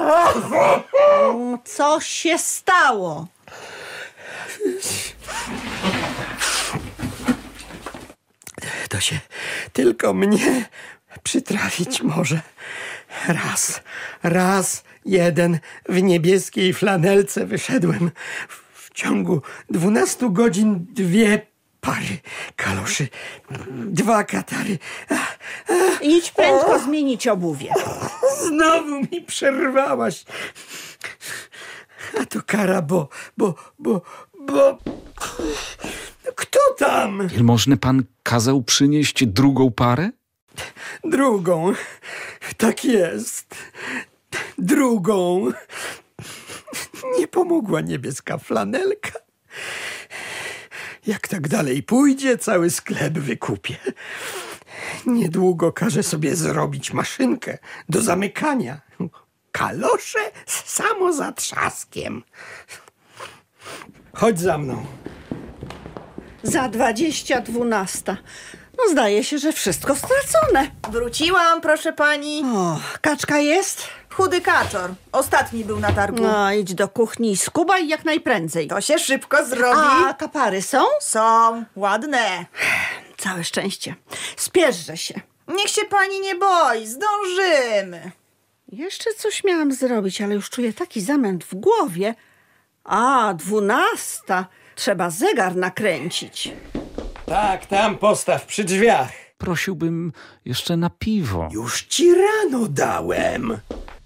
Co się stało? To się tylko mnie przytrafić może. Raz, jeden w niebieskiej flanelce wyszedłem. W ciągu 12 godzin 2 pary kaloszy, 2 katary. Idź prędko zmienić obuwie. Znowu mi przerwałaś. A to kara, bo... Kto tam? Wielmożny pan kazał przynieść drugą parę? Drugą. Tak jest. Drugą. Nie pomogła niebieska flanelka. Jak tak dalej pójdzie, cały sklep wykupię. Niedługo każę sobie zrobić maszynkę do zamykania. Kalosze z samozatrzaskiem. Chodź za mną. Za 20:12. No zdaje się, że wszystko stracone. Wróciłam, proszę pani. O, kaczka jest? Chudy kaczor. Ostatni był na targu. No, idź do kuchni i skubaj jak najprędzej. To się szybko zrobi. A kapary są? Są ładne. Całe szczęście. Spieszże się. Niech się pani nie boi, zdążymy. Jeszcze coś miałam zrobić, ale już czuję taki zamęt w głowie. 12. Trzeba zegar nakręcić. Tak, tam postaw przy drzwiach. Prosiłbym jeszcze na piwo. Już ci rano dałem.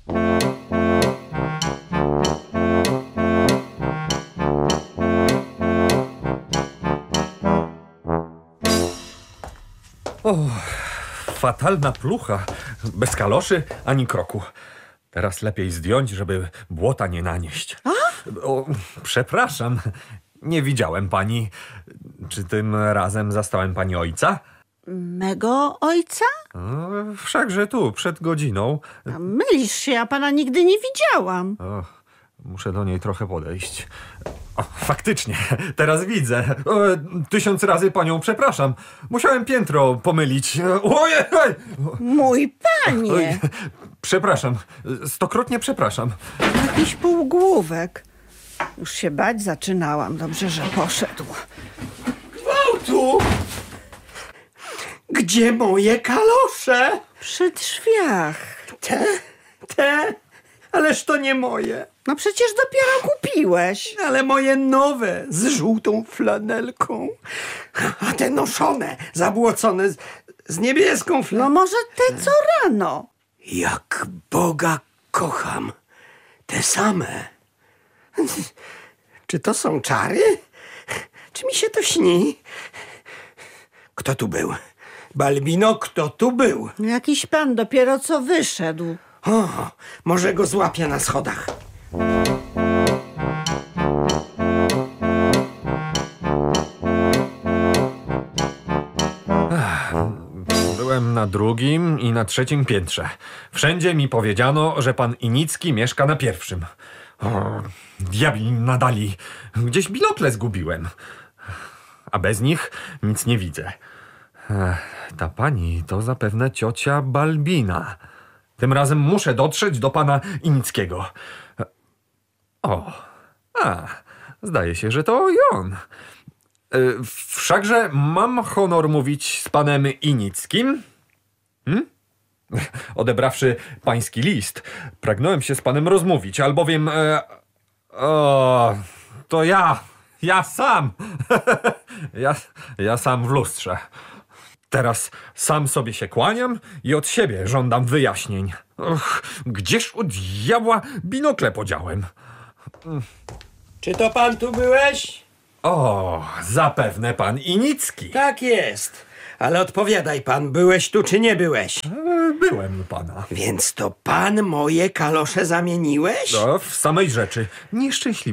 Fatalna plucha. Bez kaloszy ani kroku. Teraz lepiej zdjąć, żeby błota nie nanieść. O, przepraszam. Nie widziałem pani. Czy tym razem zastałem pani ojca? Mego ojca? Wszakże tu, przed godziną. A mylisz się, ja pana nigdy nie widziałam. Muszę do niej trochę podejść. O, faktycznie, teraz widzę. 1000 razy panią przepraszam. Musiałem piętro pomylić. Ojej! Mój panie! Oj, przepraszam, 100-krotnie przepraszam. Jakiś półgłówek. Już się bać zaczynałam. Dobrze, że poszedł. Gwałtu! Gdzie moje kalosze? Przy drzwiach. Te? Ależ to nie moje. No przecież dopiero kupiłeś. Ale moje nowe, z żółtą flanelką. A te noszone, zabłocone, z niebieską No flanelką. może te co rano. Jak Boga kocham. Te same. Czy to są czary? Czy mi się to śni? Kto tu był? Balbino, kto tu był? Jakiś pan dopiero co wyszedł. O, może go złapię na schodach. Byłem na 2. i na 3. piętrze. Wszędzie mi powiedziano, że pan Inicki mieszka na 1. Diabli nadali. Gdzieś binokle zgubiłem. A bez nich nic nie widzę. Ta pani to zapewne ciocia Balbina. Tym razem muszę dotrzeć do pana Inickiego. Zdaje się, że to on. Wszakże mam honor mówić z panem Inickim? Odebrawszy pański list, pragnąłem się z panem rozmówić, albowiem... to ja sam. ja sam w lustrze. Teraz sam sobie się kłaniam i od siebie żądam wyjaśnień. Gdzież u diabła binokle podziałem? Czy to pan tu byłeś? Zapewne pan Inicki. Tak jest. Ale odpowiadaj pan, byłeś tu czy nie byłeś? Byłem u pana. Więc to pan moje kalosze zamieniłeś? W samej rzeczy. Nieszczęśliwy